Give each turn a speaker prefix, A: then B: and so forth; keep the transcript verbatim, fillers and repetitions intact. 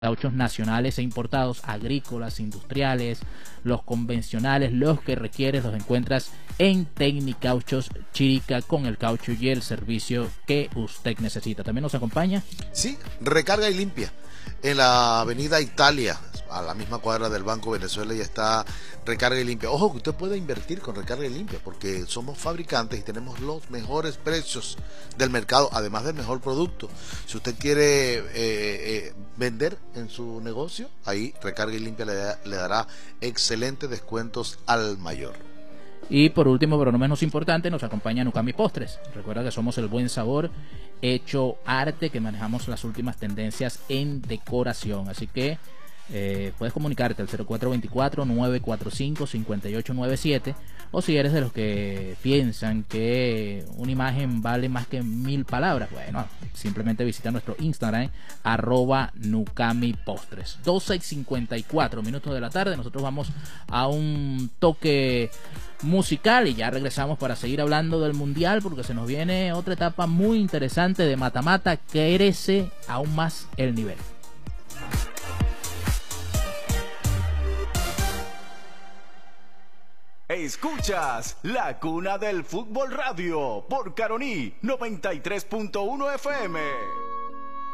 A: cauchos nacionales e importados, agrícolas, industriales, los convencionales, los que requieres, los encuentras en Tecnicauchos Chirica con el caucho y el servicio que usted necesita. ¿También nos acompaña?
B: Sí, Recarga y Limpia. En la avenida Italia, a la misma cuadra del Banco Venezuela, ya está Recarga y Limpia. Ojo que usted puede invertir con Recarga y Limpia porque somos fabricantes y tenemos los mejores precios del mercado, además del mejor producto. Si usted quiere eh, eh, vender en su negocio, ahí Recarga y Limpia le, da, le dará excelentes descuentos al mayor.
A: Y por último, pero no menos importante, nos acompaña Nukami Postres. Recuerda que somos el buen sabor hecho arte, que manejamos las últimas tendencias en decoración. Así que eh, puedes comunicarte al cero cuatro dos cuatro, nueve cuatro cinco, cinco ocho nueve siete, o si eres de los que piensan que una imagen vale más que mil palabras, bueno, simplemente visita nuestro Instagram, arroba Nukami Postres. doce y cincuenta y cuatro minutos de la tarde, nosotros vamos a un toque musical y ya regresamos para seguir hablando del mundial, porque se nos viene otra etapa muy interesante de mata-mata que crece aún más el nivel.
C: Escuchas La Cuna del Fútbol Radio por Caroní noventa y tres punto uno F M.